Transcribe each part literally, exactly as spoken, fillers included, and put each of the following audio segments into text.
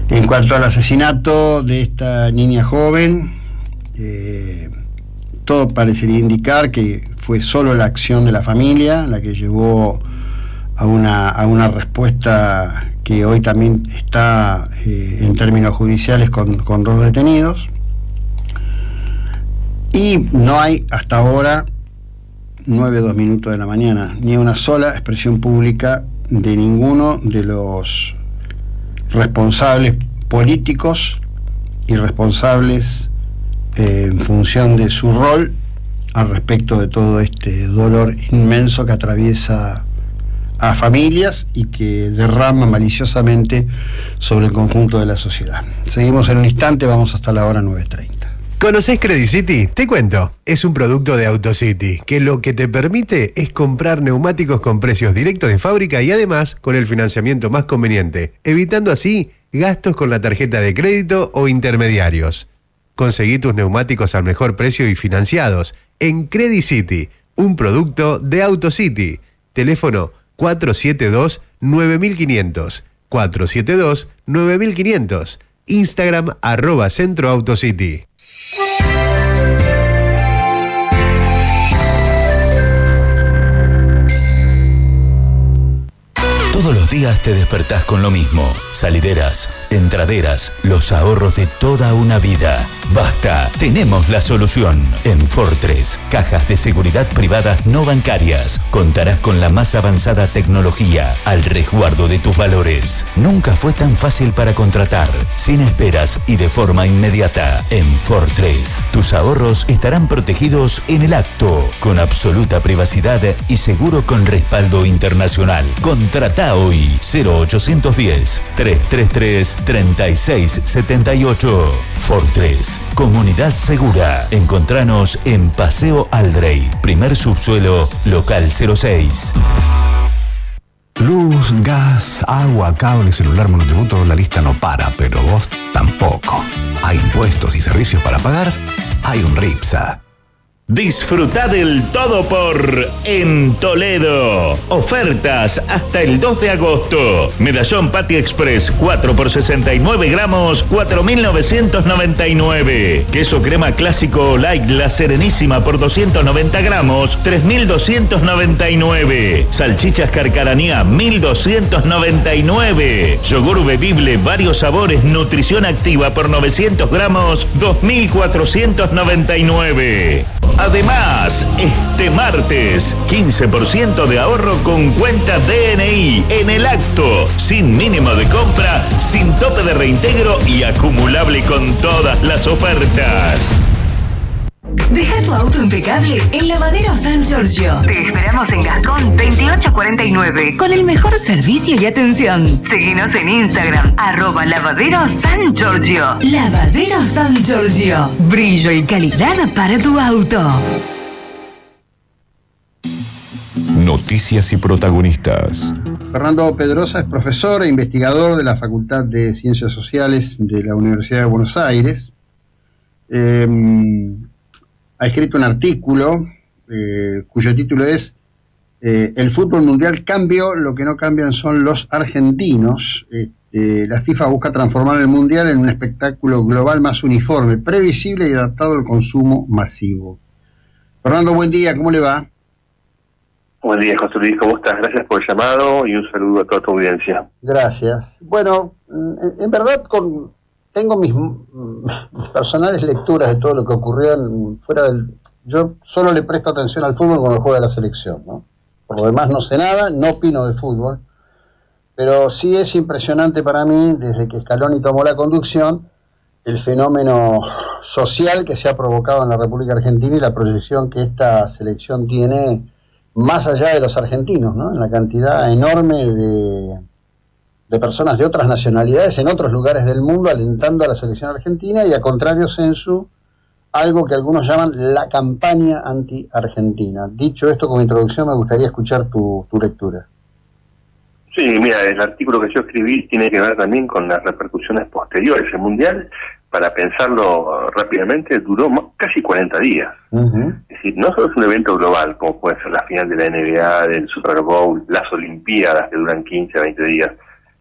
En cuanto al asesinato de esta niña joven, eh, todo parecería indicar que fue solo la acción de la familia la que llevó a una, a una respuesta que hoy también está eh, en términos judiciales con, con dos detenidos. Y no hay hasta ahora, nueve dos minutos de la mañana, ni una sola expresión pública de ninguno de los responsables políticos y responsables eh, en función de su rol al respecto de todo este dolor inmenso que atraviesa a familias y que derrama maliciosamente sobre el conjunto de la sociedad. Seguimos en un instante, vamos hasta la hora nueve treinta. ¿Conocés Credit City? Te cuento. Es un producto de AutoCity que lo que te permite es comprar neumáticos con precios directos de fábrica y además con el financiamiento más conveniente, evitando así gastos con la tarjeta de crédito o intermediarios. Conseguí tus neumáticos al mejor precio y financiados en Credit City, un producto de AutoCity. Teléfono cuatro siete dos nueve cinco cero cero, cuatro siete dos nueve cinco cero cero. Instagram arroba Centro AutoCity. Todos los días te despertás con lo mismo. Salideras, entraderas, los ahorros de toda una vida. Basta, tenemos la solución. En Fortress, cajas de seguridad privadas no bancarias. Contarás con la más avanzada tecnología al resguardo de tus valores. Nunca fue tan fácil para contratar, sin esperas y de forma inmediata. En Fortress, tus ahorros estarán protegidos en el acto, con absoluta privacidad y seguro con respaldo internacional. Contrata hoy cero ochocientos diez, trescientos treinta y tres, treinta y seis setenta y ocho. Fortress, comunidad segura. Encontranos en Paseo Aldrey, primer subsuelo, local cero seis. Luz, gas, agua, cable, celular, monotributo, la lista no para, pero vos tampoco. Hay impuestos y servicios para pagar, hay un RIPSA. Disfruta del todo por En Toledo. Ofertas hasta el dos de agosto. Medallón Patty Express cuatro por sesenta y nueve gramos, cuatro mil novecientos noventa y nueve. Queso crema clásico light La Serenísima por doscientos noventa gramos, tres mil doscientos noventa y nueve. Salchichas Carcaranía mil doscientos noventa y nueve. Yogur bebible varios sabores Nutrición Activa por novecientos gramos, dos mil cuatrocientos noventa y nueve. Además, este martes, quince por ciento de ahorro con cuenta D N I en el acto, sin mínimo de compra, sin tope de reintegro y acumulable con todas las ofertas. Deja tu auto impecable en Lavadero San Giorgio. Te esperamos en Gascón veintiocho cuarenta y nueve con el mejor servicio y atención. Seguinos en Instagram, arroba Lavadero San Giorgio. Lavadero San Giorgio. Brillo y calidad para tu auto. Noticias y protagonistas. Fernando Pedrosa es profesor e investigador de la Facultad de Ciencias Sociales de la Universidad de Buenos Aires. Eh, ha escrito un artículo eh, cuyo título es eh, El fútbol mundial cambió, lo que no cambian son los argentinos. Eh, eh, la FIFA busca transformar el mundial en un espectáculo global más uniforme, previsible y adaptado al consumo masivo. Fernando, buen día, ¿cómo le va? Buen día, José Luis, ¿cómo estás? Gracias por el llamado y un saludo a toda tu audiencia. Gracias. Bueno, en, en verdad con... Tengo mis, mis personales lecturas de todo lo que ocurrió en, fuera del... Yo solo le presto atención al fútbol cuando juega la selección, ¿no? Por lo demás no sé nada, no opino de fútbol, pero sí es impresionante para mí, desde que Scaloni tomó la conducción, el fenómeno social que se ha provocado en la República Argentina y la proyección que esta selección tiene más allá de los argentinos, ¿no? En la cantidad enorme de... de personas de otras nacionalidades en otros lugares del mundo alentando a la selección argentina y a contrario censu, algo que algunos llaman la campaña anti-argentina. Dicho esto como introducción, me gustaría escuchar tu, tu lectura. Sí, mira, el artículo que yo escribí tiene que ver también con las repercusiones posteriores. El Mundial, para pensarlo rápidamente, duró casi cuarenta días. Uh-huh. Es decir, no solo es un evento global, como puede ser la final de la N B A, del Super Bowl, las Olimpiadas, que duran quince a veinte días,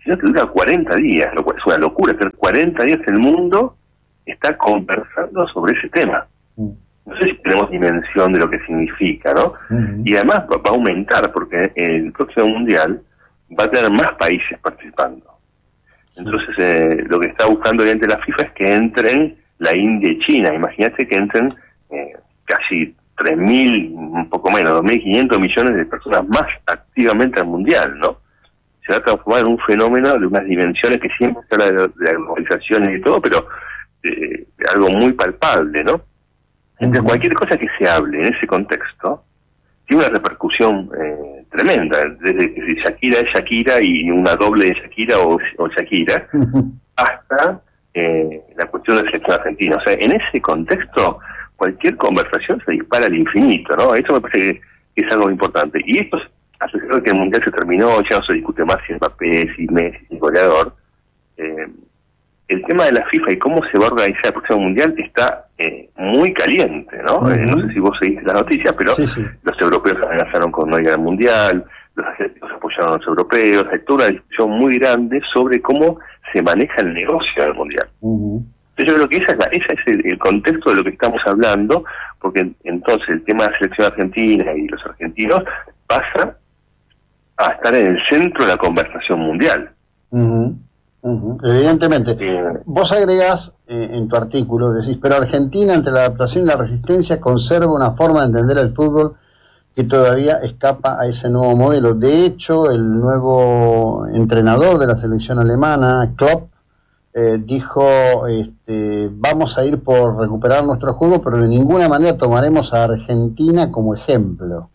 sino que dura cuarenta días, lo cual es una locura. Hacer cuarenta días el mundo está conversando sobre ese tema. No sé si tenemos dimensión de lo que significa, ¿no? Uh-huh. Y además va a aumentar, porque el próximo Mundial va a tener más países participando. Entonces, eh, lo que está buscando obviamente la FIFA es que entren la India y China. Imagínate que entren eh, casi tres mil, un poco menos, dos mil quinientos millones de personas más activamente al Mundial, ¿no? Se va a transformar en un fenómeno de unas dimensiones que siempre se habla de, de la globalización y todo, pero eh, algo muy palpable, ¿no? Entonces, cualquier cosa que se hable en ese contexto tiene una repercusión eh, tremenda, desde que si Shakira es Shakira y una doble de Shakira o, o Shakira, hasta eh, la cuestión de la selección argentina. O sea, en ese contexto, cualquier conversación se dispara al infinito, ¿no? Eso me parece que es algo importante. Y esto, a pesar de que el Mundial se terminó, ya no se discute más si Mbappé, si Messi, si goleador, eh, el tema de la FIFA y cómo se va a organizar el próximo Mundial está eh, muy caliente, ¿no? Uh-huh. Eh, no sé si vos seguiste las noticias, pero sí, sí. Los europeos amenazaron con no ir al Mundial, los asiáticos apoyaron a los europeos, hay toda una discusión muy grande sobre cómo se maneja el negocio del Mundial. Uh-huh. Entonces yo creo que esa es, la, esa es el, el contexto de lo que estamos hablando, porque entonces el tema de la selección argentina y los argentinos pasa a estar en el centro de la conversación mundial. Uh-huh. Uh-huh. Evidentemente. Eh, Vos agregás eh, en tu artículo, decís, pero Argentina ante la adaptación y la resistencia conserva una forma de entender el fútbol que todavía escapa a ese nuevo modelo. De hecho, el nuevo entrenador de la selección alemana, Klopp, eh, dijo, este, vamos a ir por recuperar nuestro juego, pero de ninguna manera tomaremos a Argentina como ejemplo.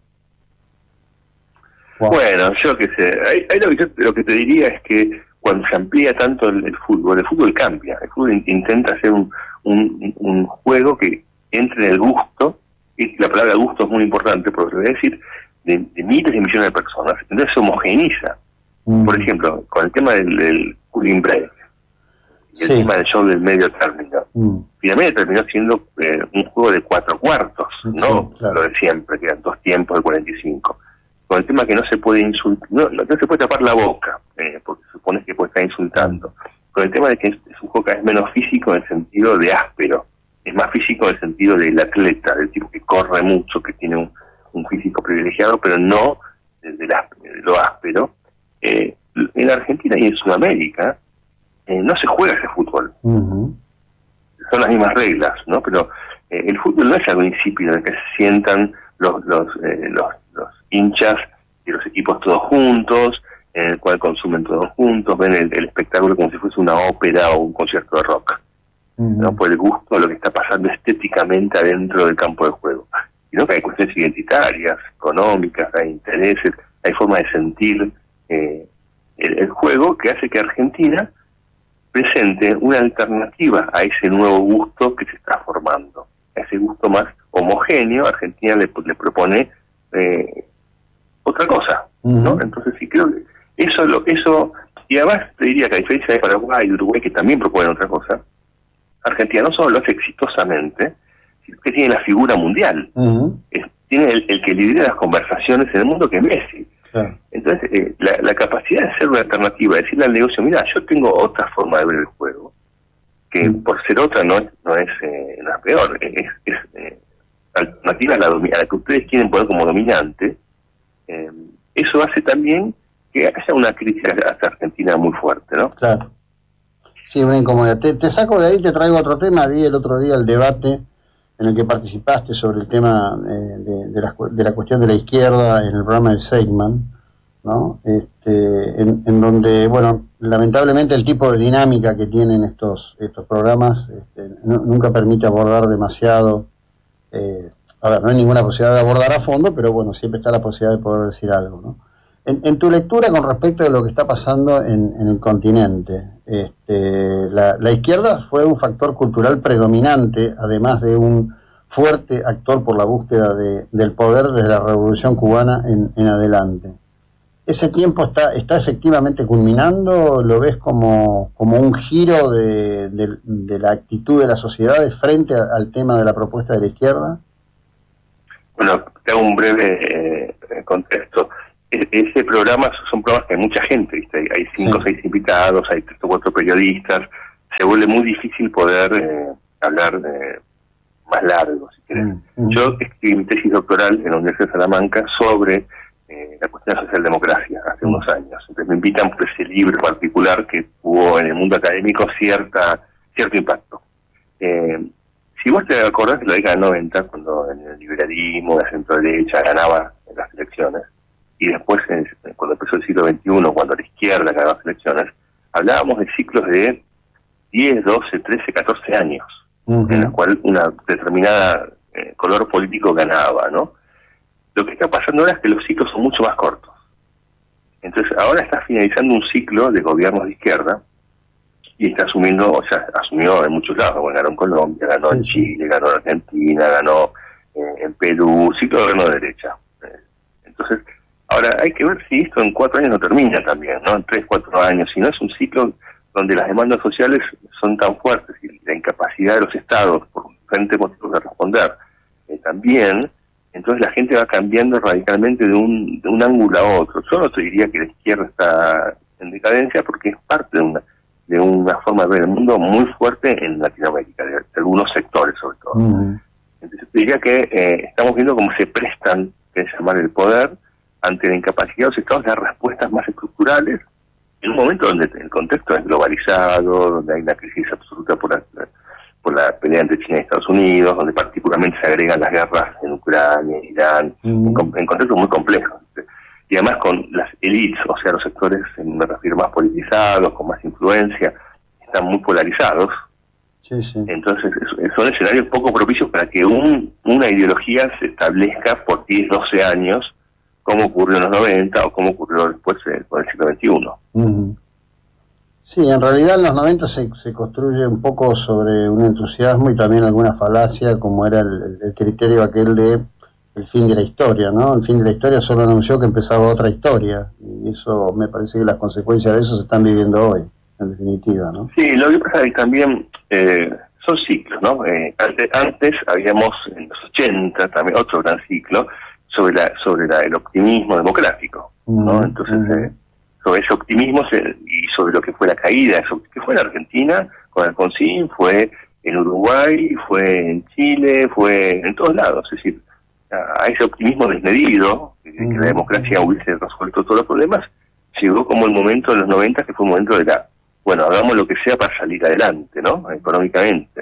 Wow. Bueno, yo qué sé, ahí, ahí lo, que yo, lo que te diría es que cuando se amplía tanto el, el fútbol, el fútbol cambia, el fútbol intenta hacer un, un, un juego que entre en el gusto, y la palabra gusto es muy importante, porque se debe decir de, de miles de millones de personas, entonces se homogeniza. Mm. Por ejemplo, con el tema del, del cooling break, y el sí. tema del show del medio término, mm. finalmente terminó siendo eh, un juego de cuatro cuartos, sí, no claro. Lo de siempre, que eran dos tiempos de cuarenta y cinco. Con el tema que no se puede insultar, no, no, no se puede tapar la boca, eh, porque supone que puede estar insultando. Con el tema de que es, es un juego cada vez menos físico en el sentido de áspero, es más físico en el sentido del atleta, del tipo que corre mucho, que tiene un, un físico privilegiado, pero no de, de, la, de lo áspero. Eh, en Argentina y en Sudamérica eh, no se juega ese fútbol. Uh-huh. Son las mismas reglas, ¿no? Pero eh, el fútbol no es algo insípido en el que se sientan los los, eh, los los hinchas y los equipos todos juntos, en el cual consumen todos juntos, ven el, el espectáculo como si fuese una ópera o un concierto de rock, mm. ¿no? Por el gusto de lo que está pasando estéticamente adentro del campo de juego. Sino que hay cuestiones identitarias, económicas, hay intereses, hay forma de sentir eh, el, el juego que hace que Argentina presente una alternativa a ese nuevo gusto que se está formando, a ese gusto más homogéneo. Argentina le, le propone Eh, otra cosa, uh-huh. ¿no? Entonces sí creo que eso, lo, eso y además te diría que a diferencia de Paraguay y Uruguay, que también proponen otra cosa, Argentina no solo lo hace exitosamente, sino que tiene la figura mundial, uh-huh. es, tiene el, el que lidera las conversaciones en el mundo, que es Messi. Uh-huh. Entonces eh, la, la capacidad de ser una alternativa, de decirle al negocio, mira, yo tengo otra forma de ver el juego, que uh-huh. por ser otra no es, no es eh, la peor, es, es eh, alternativa a la, a la que ustedes quieren poner como dominante, eh, eso hace también que haya una crítica hacia Argentina muy fuerte, ¿no? Claro. Sí, una incomodidad. Te, te saco de ahí, te traigo otro tema. Vi el otro día el debate en el que participaste sobre el tema eh, de, de, la, de la cuestión de la izquierda en el programa de Seidman, ¿no? Este, en, en donde, bueno, lamentablemente el tipo de dinámica que tienen estos, estos programas este, no, nunca permite abordar demasiado. Eh, a ver, no hay ninguna posibilidad de abordar a fondo, pero bueno, siempre está la posibilidad de poder decir algo, ¿no? En, en tu lectura con respecto de lo que está pasando en, en el continente, este, la, la izquierda fue un factor cultural predominante, además de un fuerte actor por la búsqueda de, del poder desde la Revolución Cubana en, en adelante. ¿Ese tiempo está, está efectivamente culminando? ¿Lo ves como, como un giro de, de, de la actitud de la sociedad frente a, al tema de la propuesta de la izquierda? Bueno, te hago un breve eh, contexto. ese programa son programas que hay mucha gente, ¿viste? Hay cinco o sí. seis invitados, hay tres o cuatro periodistas, se vuelve muy difícil poder eh, hablar eh, más largo, si querés. Mm-hmm. Yo escribí mi tesis doctoral en la Universidad de Salamanca sobre eh, la cuestión de la socialdemocracia hace mm. unos años. Entonces me invitan por ese libro particular que tuvo en el mundo académico cierta cierto impacto. Eh, si vos te acordás de la década del noventa, cuando en el liberalismo, la centro-derecha ganaba en las elecciones, y después, en, cuando empezó el siglo veintiuno, cuando la izquierda ganaba las elecciones, hablábamos de ciclos de diez, doce, trece, catorce años, uh-huh. en los cuales una determinada eh, color político ganaba, ¿no? Lo que está pasando ahora es que los ciclos son mucho más cortos. Entonces, ahora está finalizando un ciclo de gobiernos de izquierda, y está asumiendo, o sea, asumió en muchos lados, bueno, ganó en Colombia, ganó sí. en Chile, ganó en Argentina, ganó eh, en Perú, ciclo de gobierno de derecha. Eh, entonces, ahora hay que ver si esto en cuatro años no termina también, ¿no? En tres, cuatro años, si no es un ciclo donde las demandas sociales son tan fuertes y la incapacidad de los estados por diferentes motivos de responder eh, también, entonces la gente va cambiando radicalmente de un, de un ángulo a otro. Yo no te diría que la izquierda está en decadencia porque es parte de una de una forma de ver el mundo muy fuerte en Latinoamérica, de, de algunos sectores sobre todo. Uh-huh. Entonces te diría que eh, estamos viendo cómo se prestan, que es llamar el poder, ante la incapacidad de los estados de dar respuestas más estructurales, en un momento donde el contexto es globalizado, donde hay una crisis absoluta por la, por la pelea entre China y Estados Unidos, donde particularmente se agregan las guerras en Ucrania, en Irán, uh-huh. en, en contextos muy complejos. Y además con las élites, o sea, los sectores, me refiero, más politizados, con más influencia, están muy polarizados. Sí, sí. Entonces son escenarios poco propicios para que un, una ideología se establezca por diez, doce años, como ocurrió en los noventa o como ocurrió después eh, con el siglo veintiuno. Uh-huh. Sí, en realidad en los noventa se, se construye un poco sobre un entusiasmo y también alguna falacia, como era el, el criterio aquel de el fin de la historia, ¿no? El fin de la historia solo anunció que empezaba otra historia, y eso me parece que las consecuencias de eso se están viviendo hoy, en definitiva, ¿no? Sí, lo que pasa es que también eh, son ciclos, ¿no? Eh, antes, antes habíamos, en los ochenta, también otro gran ciclo, sobre la sobre la, el optimismo democrático, ¿no? Uh-huh. Entonces, uh-huh. eh, sobre ese optimismo se, y sobre lo que fue la caída, eso, que fue en Argentina, con Alfonsín, fue en Uruguay, fue en Chile, fue en todos lados, es decir, a ese optimismo desmedido, que, uh-huh. que la democracia hubiese resuelto todos los problemas, llegó como el momento de los noventa, que fue un momento de la, bueno, hagamos lo que sea para salir adelante, ¿no? Económicamente.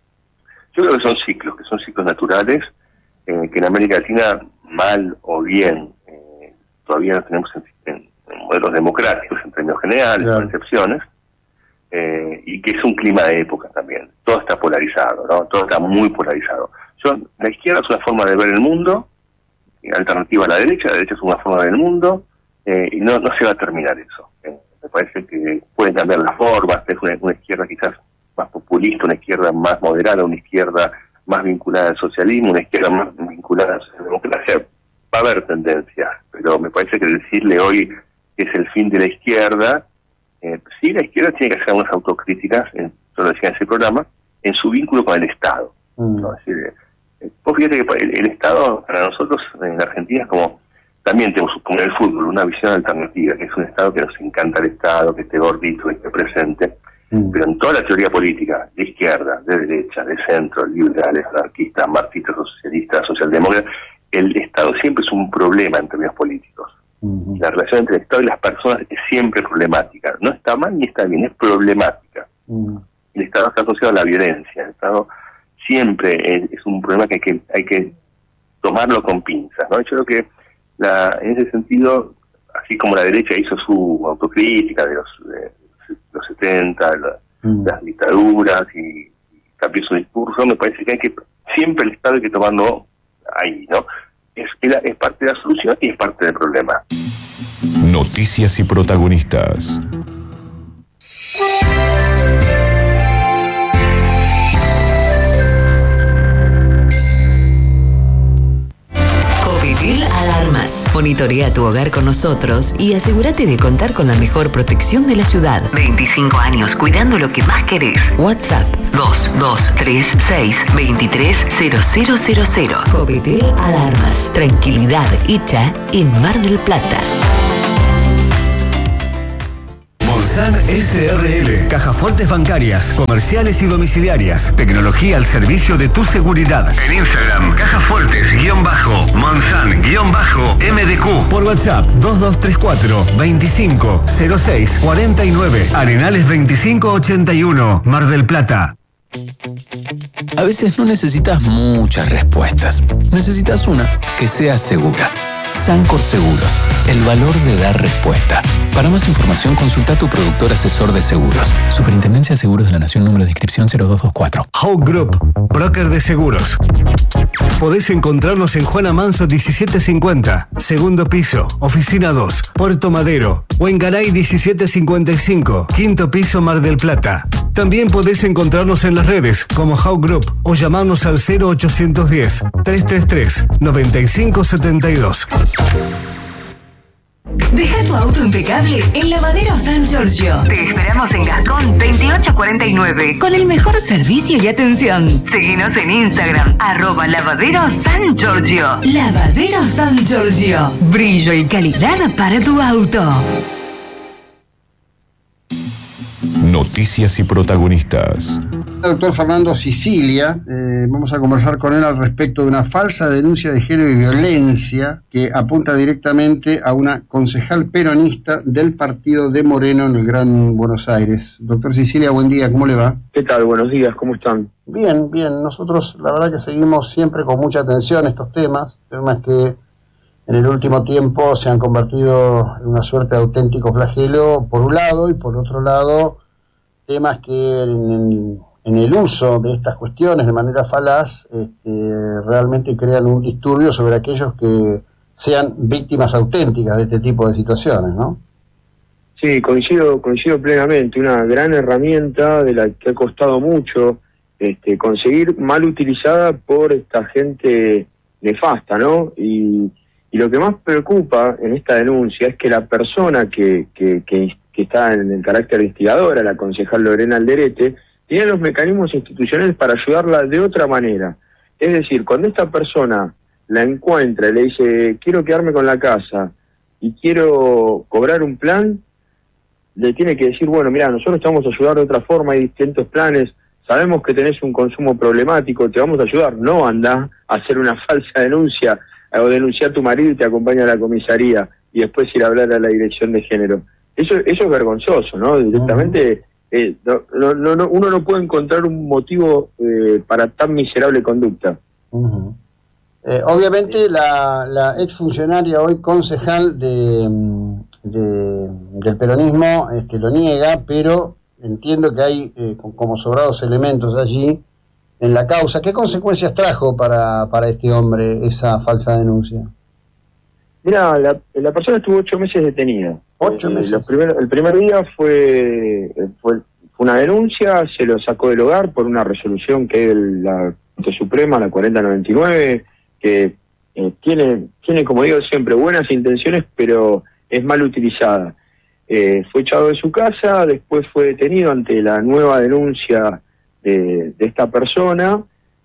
Yo creo que son ciclos, que son ciclos naturales, eh, que en América Latina, mal o bien, eh, todavía no tenemos en, en, en modelos democráticos en términos generales, claro. con excepciones, eh, y que es un clima de época también. Todo está polarizado, ¿no? Todo está muy polarizado. Yo, la izquierda es una forma de ver el mundo, alternativa a la derecha, la derecha es una forma de ver el mundo, eh, y no, no se va a terminar eso. Eh, me parece que pueden cambiar las formas, es una, una izquierda quizás más populista, una izquierda más moderada, una izquierda más vinculada al socialismo, una izquierda más vinculada a la democracia. Va a haber tendencias, pero me parece que decirle hoy que es el fin de la izquierda, eh, sí, la izquierda tiene que hacer unas autocríticas, en, yo lo decía en ese programa, en su vínculo con el Estado. Mm. ¿no? Es decir, eh, vos fíjate que el, el Estado, para nosotros en Argentina, es como, también tenemos, como en el fútbol, una visión alternativa, que es un Estado que nos encanta el Estado, que esté gordito, que esté presente, mm. pero en toda la teoría política, de izquierda, de derecha, de centro, liberales, anarquistas, marxistas, socialistas, socialdemócratas, el Estado siempre es un problema en términos políticos. Mm. La relación entre el Estado y las personas es siempre problemática. No está mal ni está bien, es problemática. Mm. El Estado está asociado a la violencia, el Estado siempre es, es un problema que hay que hay que tomarlo con pinzas, ¿no? Yo creo que la, en ese sentido, así como la derecha hizo su autocrítica de los, de los setenta, la, mm. las dictaduras y, y cambió su discurso, me parece que hay que siempre el Estado hay que tomarlo ahí, ¿no? Es, es parte de la solución y es parte del problema. Noticias y protagonistas. Covitil Alarmas. Pone Monitorea tu hogar con nosotros y asegúrate de contar con la mejor protección de la ciudad. veinticinco años cuidando lo que más querés. WhatsApp dos dos tres seis dos tres cero cero cero cero. Copetel Alarmas. Tranquilidad hecha en Mar del Plata. Monsan S R L, cajas fuertes bancarias, comerciales y domiciliarias. Tecnología al servicio de tu seguridad. En Instagram, cajas fuertes, guión bajo, Monsan, guión bajo, M D Q. Por WhatsApp, dos dos tres cuatro, veinticinco, cero seis, cuarenta y nueve. Arenales veinticinco ochenta y uno, Mar del Plata. A veces no necesitas muchas respuestas. Necesitas una que sea segura. Sancor Seguros, el valor de dar respuesta. Para más información, consulta a tu productor asesor de seguros. Superintendencia de Seguros de la Nación, número de inscripción cero dos dos cuatro. Hawk Group, broker de seguros. Podés encontrarnos en Juana Manso diecisiete cincuenta, segundo piso, oficina dos, Puerto Madero, o en Garay diecisiete cincuenta y cinco, quinto piso, Mar del Plata. También podés encontrarnos en las redes como Hawk Group o llamarnos al cero ochocientos diez, trescientos treinta y tres, noventa y cinco setenta y dos. Deja tu auto impecable en Lavadero San Giorgio. Te esperamos en Gascón veintiocho cuarenta y nueve con el mejor servicio y atención. Seguinos en Instagram, arroba Lavadero San Giorgio. Lavadero San Giorgio. Brillo y calidad para tu auto. Noticias y protagonistas. El doctor Fernando Sicilia, eh, vamos a conversar con él al respecto de una falsa denuncia de género y violencia que apunta directamente a una concejal peronista del partido de Moreno en el Gran Buenos Aires. Doctor Sicilia, buen día, ¿cómo le va? ¿Qué tal? Buenos días, ¿cómo están? Bien, bien. Nosotros la verdad que seguimos siempre con mucha atención estos temas, temas que en el último tiempo se han convertido en una suerte de auténtico flagelo, por un lado, y por otro lado, temas que en, en el uso de estas cuestiones de manera falaz este, realmente crean un disturbio sobre aquellos que sean víctimas auténticas de este tipo de situaciones, ¿no? Sí, coincido, coincido plenamente. Una gran herramienta de la que ha costado mucho este, conseguir, mal utilizada por esta gente nefasta, ¿no? Y, y lo que más preocupa en esta denuncia es que la persona que, que, que que está en el carácter de instigadora, la concejal Lorena Alderete, tiene los mecanismos institucionales para ayudarla de otra manera. Es decir, cuando esta persona la encuentra y le dice, quiero quedarme con la casa y quiero cobrar un plan, le tiene que decir, bueno, mira, nosotros te vamos a ayudar de otra forma, hay distintos planes, sabemos que tenés un consumo problemático, te vamos a ayudar. No anda a hacer una falsa denuncia o denunciar a tu marido y te acompaña a la comisaría y después ir a hablar a la dirección de género. Eso, eso es vergonzoso, ¿no? Directamente, eh, no, no, no, uno no puede encontrar un motivo eh, para tan miserable conducta. Uh-huh. eh, obviamente la, la exfuncionaria hoy concejal de, de del peronismo este, lo niega, pero entiendo que hay eh, como sobrados elementos allí en la causa. ¿Qué consecuencias trajo para, para este hombre esa falsa denuncia? Mira, la, la persona estuvo ocho meses detenida. Ocho meses. Eh, los primer, el primer día fue, fue fue una denuncia, se lo sacó del hogar por una resolución que es la Corte Suprema, la cuarenta noventa y nueve, que eh, tiene, tiene, como digo siempre, buenas intenciones, pero es mal utilizada. Eh, fue echado de su casa, después fue detenido ante la nueva denuncia de, de esta persona,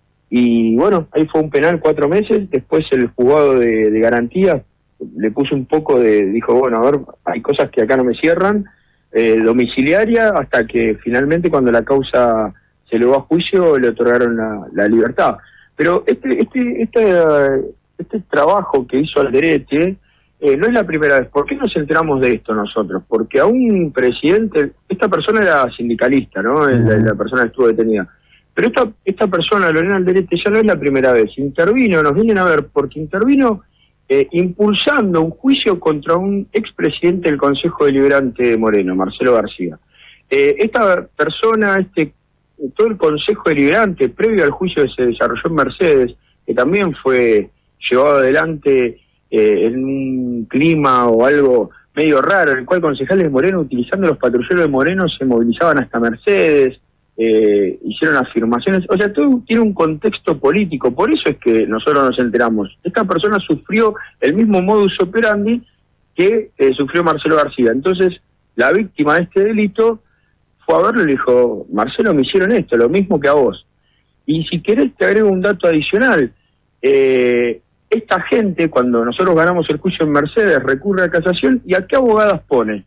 y bueno, ahí fue un penal cuatro meses, después el juzgado de, de garantías le puso un poco de, dijo, bueno, a ver, hay cosas que acá no me cierran, eh, domiciliaria, hasta que finalmente cuando la causa se elevó a juicio le otorgaron la, la libertad. Pero este este este, este trabajo que hizo Alderete eh, no es la primera vez. ¿Por qué nos enteramos de esto nosotros? Porque a un presidente, esta persona era sindicalista, ¿no? La, la persona que estuvo detenida. Pero esta, esta persona, Lorena Alderete, ya no es la primera vez. Intervino, nos vienen a ver, porque intervino Eh, impulsando un juicio contra un expresidente del Consejo Deliberante de Moreno, Marcelo García. Eh, esta persona, este todo el Consejo Deliberante, previo al juicio que se desarrolló en Mercedes, que también fue llevado adelante eh, en un clima o algo medio raro, en el cual concejales de Moreno, utilizando los patrulleros de Moreno, se movilizaban hasta Mercedes, eh, hicieron afirmaciones, o sea, todo tiene un contexto político, por eso es que nosotros nos enteramos. Esta persona sufrió el mismo modus operandi que eh, sufrió Marcelo García. Entonces, la víctima de este delito fue a verlo y le dijo, Marcelo, me hicieron esto, lo mismo que a vos. Y si querés te agrego un dato adicional. Eh, esta gente, cuando nosotros ganamos el juicio en Mercedes, recurre a casación, ¿y a qué abogadas pone?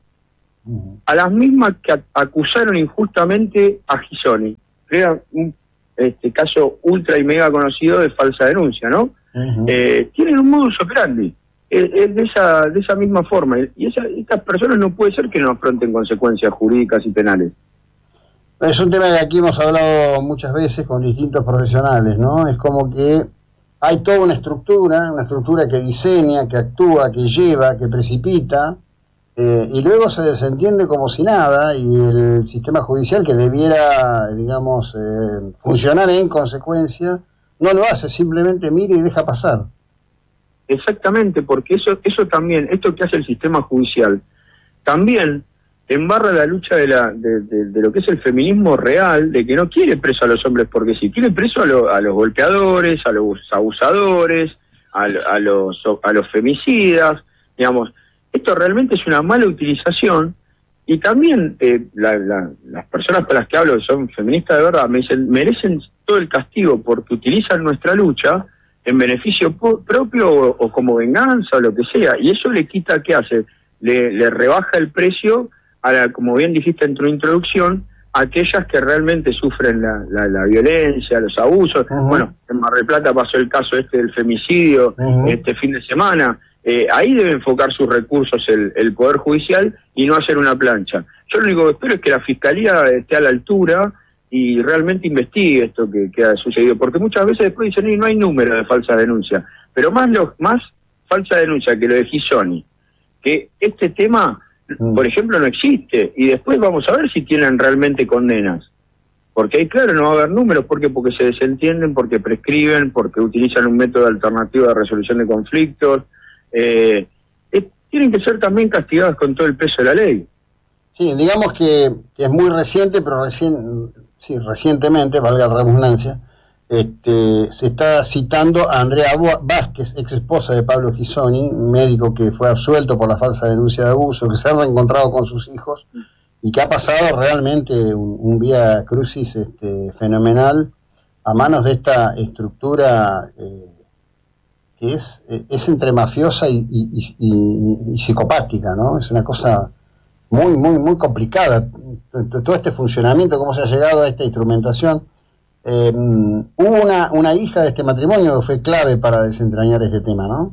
A las mismas que acusaron injustamente a Ghisoni. Era un este, caso ultra y mega conocido de falsa denuncia, ¿no? Uh-huh. Eh, tienen un modus operandi. Es, es de esa de esa misma forma. Y esa, estas personas no puede ser que no afronten consecuencias jurídicas y penales. Es un tema que aquí hemos hablado muchas veces con distintos profesionales, ¿no? Es como que hay toda una estructura, una estructura que diseña, que actúa, que lleva, que precipita, eh, y luego se desentiende como si nada, y el sistema judicial, que debiera, digamos, eh, funcionar en consecuencia, no lo hace, simplemente mira y deja pasar. Exactamente, porque eso eso también, esto que hace el sistema judicial, también embarra la lucha de la de, de, de lo que es el feminismo real, de que no quiere preso a los hombres porque sí, quiere preso a, lo, a los golpeadores, a los abusadores, a, a los a los femicidas, digamos. Esto realmente es una mala utilización, y también eh, la, la, las personas con las que hablo, que son feministas de verdad, me dicen, merecen todo el castigo porque utilizan nuestra lucha en beneficio propio o, o como venganza o lo que sea, y eso le quita, ¿qué hace? Le, le rebaja el precio a la, como bien dijiste en tu introducción, a aquellas que realmente sufren la, la, la violencia, los abusos. Uh-huh. Bueno, en Mar del Plata pasó el caso este del femicidio uh-huh. este fin de semana. Eh, ahí debe enfocar sus recursos el, el Poder Judicial y no hacer una plancha. Yo lo único que espero es que la Fiscalía esté a la altura y realmente investigue esto que, que ha sucedido, porque muchas veces después dicen, no hay número de falsa denuncia, pero más lo, más falsa denuncia que lo de Ghisoni, que este tema, mm. por ejemplo, no existe, y después vamos a ver si tienen realmente condenas, porque ahí claro no va a haber números, ¿por qué? Porque se desentienden, porque prescriben, porque utilizan un método alternativo de resolución de conflictos, eh, eh, tienen que ser también castigadas con todo el peso de la ley. Sí, digamos que, que es muy reciente, pero recién, sí, recientemente, valga la redundancia, este, se está citando a Andrea Vázquez, ex esposa de Pablo Ghisoni, médico que fue absuelto por la falsa denuncia de abuso, que se ha reencontrado con sus hijos y que ha pasado realmente un, un vía crucis este, fenomenal a manos de esta estructura eh, que es, es entre mafiosa y, y, y, y psicopática, ¿no? Es una cosa muy, muy, muy complicada. Todo este funcionamiento, cómo se ha llegado a esta instrumentación. Eh, hubo una, una hija de este matrimonio que fue clave para desentrañar este tema, ¿no?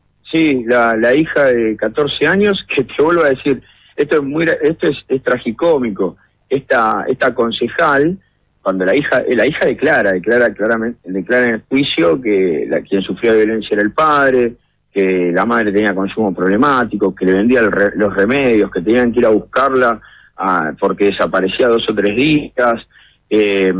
Sí, la, la hija de catorce años, que te vuelvo a decir, esto es muy esto es, es tragicómico. Esta, esta concejal, cuando la hija la hija declara, declara claramente, declara en el juicio que la, quien sufría violencia era el padre, que la madre tenía consumo problemático, que le vendía el re, los remedios, que tenían que ir a buscarla a, porque desaparecía dos o tres días, eh,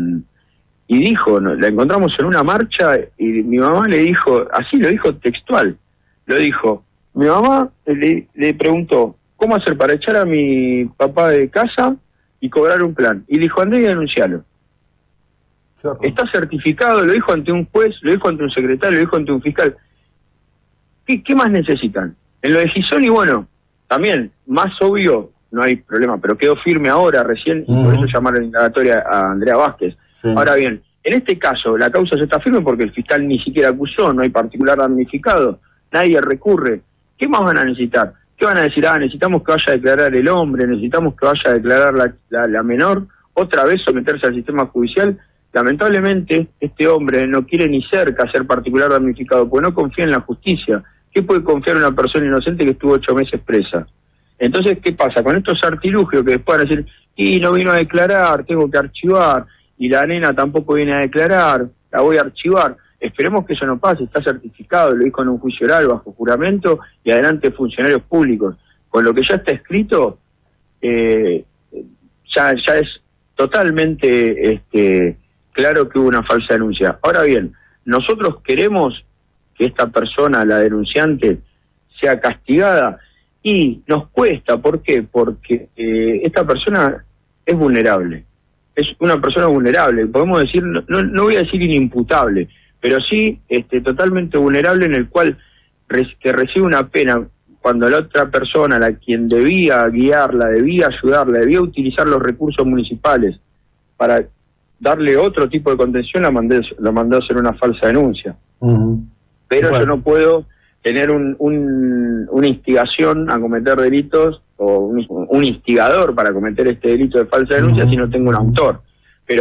y dijo, no, la encontramos en una marcha y mi mamá le dijo, así lo dijo textual, lo dijo, mi mamá le, le preguntó, ¿cómo hacer para echar a mi papá de casa y cobrar un plan? Y dijo, andá y denuncialo. Está certificado, lo dijo ante un juez, lo dijo ante un secretario, lo dijo ante un fiscal. ¿Qué, qué más necesitan? En lo de Ghisoni, bueno, también, más obvio, no hay problema, pero quedó firme ahora, recién, uh-huh. y por eso llamaron indagatoria a Andrea Vázquez. Sí. Ahora bien, en este caso, la causa se está firme porque el fiscal ni siquiera acusó, no hay particular damnificado, nadie recurre. ¿Qué más van a necesitar? ¿Qué van a decir? Ah, necesitamos que vaya a declarar el hombre, necesitamos que vaya a declarar la, la, la menor, otra vez someterse al sistema judicial. Lamentablemente, este hombre no quiere ni cerca ser particular damnificado, porque no confía en la justicia. ¿Qué puede confiar una persona inocente que estuvo ocho meses presa? Entonces, ¿qué pasa? Con estos artilugios que después van a decir, y no vino a declarar, tengo que archivar, y la nena tampoco viene a declarar, la voy a archivar. Esperemos que eso no pase, está certificado, lo dijo en un juicio oral bajo juramento y adelante funcionarios públicos. Con lo que ya está escrito, eh, ya, ya es totalmente este, claro que hubo una falsa denuncia. Ahora bien, nosotros queremos que esta persona, la denunciante, sea castigada y nos cuesta. ¿Por qué? Porque eh, esta persona es vulnerable. es una persona vulnerable, podemos decir, no, no voy a decir inimputable, pero sí este, totalmente vulnerable, en el cual res, que recibe una pena cuando la otra persona, la quien debía guiarla, debía ayudarla, debía utilizar los recursos municipales para darle otro tipo de contención, la mandé, la mandó a hacer una falsa denuncia. Uh-huh. Pero bueno, yo no puedo tener un, un, una instigación a cometer delitos o un, un instigador para cometer este delito de falsa denuncia uh-huh. si no tengo un autor.